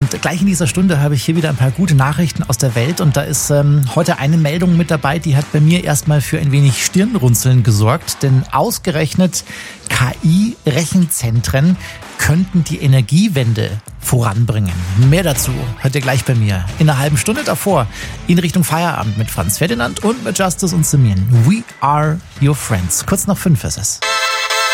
Und gleich in dieser Stunde habe ich hier wieder ein paar gute Nachrichten aus der Welt. Und da ist heute eine Meldung mit dabei, die hat bei mir erstmal für ein wenig Stirnrunzeln gesorgt. Denn ausgerechnet KI-Rechenzentren könnten die Energiewende voranbringen. Mehr dazu hört ihr gleich bei mir. In einer halben Stunde davor in Richtung Feierabend mit Franz Ferdinand und mit Justus und Simeon. We are your friends. Kurz nach 5 ist es.